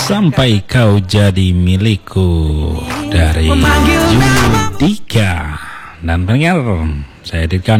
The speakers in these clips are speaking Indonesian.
Sampai Kau Jadi Milikku dari Judika. Dan pendengar, saya hadirkan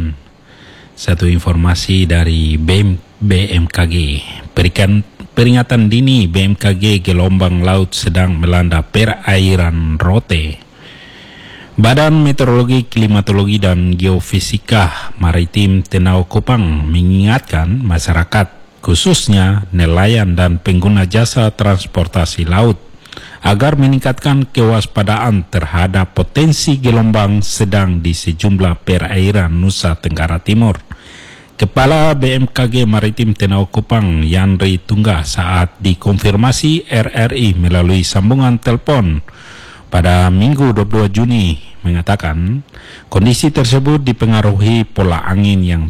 satu informasi dari BMKG. Peringatan dini BMKG gelombang laut sedang melanda perairan Rote. Badan Meteorologi, Klimatologi, dan Geofisika Maritim Tenau Kupang mengingatkan masyarakat, khususnya nelayan dan pengguna jasa transportasi laut, agar meningkatkan kewaspadaan terhadap potensi gelombang sedang di sejumlah perairan Nusa Tenggara Timur. Kepala BMKG Maritim Tenau Kupang, Yandri Tungga, saat dikonfirmasi RRI melalui sambungan telepon pada Minggu 22 Juni, mengatakan kondisi tersebut dipengaruhi pola angin yang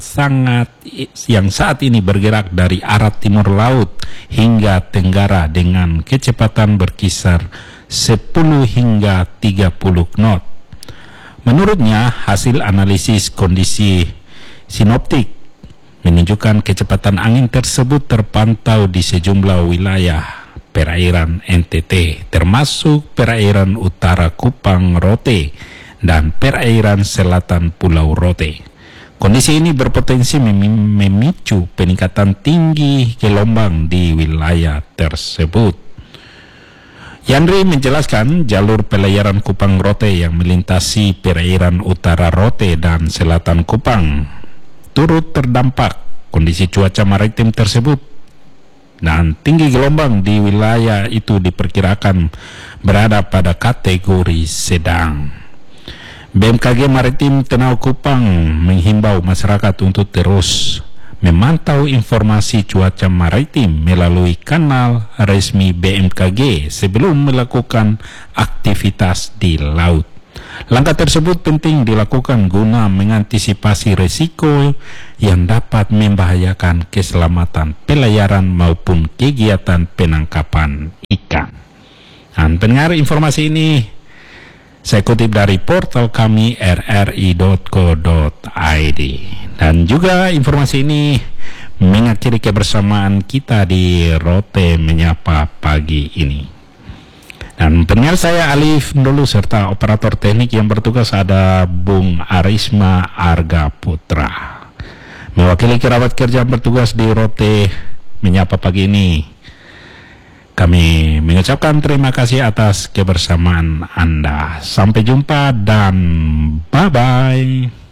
saat ini bergerak dari arah timur laut hingga tenggara dengan kecepatan berkisar 10 hingga 30 knot. Menurutnya, hasil analisis kondisi sinoptik menunjukkan kecepatan angin tersebut terpantau di sejumlah wilayah perairan NTT, termasuk perairan utara Kupang Rote dan perairan selatan Pulau Rote. Kondisi ini berpotensi memicu peningkatan tinggi gelombang di wilayah tersebut. Yandri menjelaskan jalur pelayaran Kupang Rote yang melintasi perairan utara Rote dan selatan Kupang turut terdampak kondisi cuaca maritim tersebut, dan tinggi gelombang di wilayah itu diperkirakan berada pada kategori sedang. BMKG Maritim Tenau Kupang menghimbau masyarakat untuk terus memantau informasi cuaca maritim melalui kanal resmi BMKG sebelum melakukan aktivitas di laut. Langkah tersebut penting dilakukan guna mengantisipasi risiko yang dapat membahayakan keselamatan pelayaran maupun kegiatan penangkapan ikan. Dan pendengar, informasi ini saya kutip dari portal kami rri.co.id. Dan juga informasi ini mengakhiri kebersamaan kita di Rote Menyapa pagi ini. Dan pendengar, saya Alif dulu serta operator teknik yang bertugas ada Bung Arisma Arga Putra. Mewakili kerabat kerja bertugas di Rote Menyapa pagi ini, kami mengucapkan terima kasih atas kebersamaan Anda. Sampai jumpa dan bye-bye.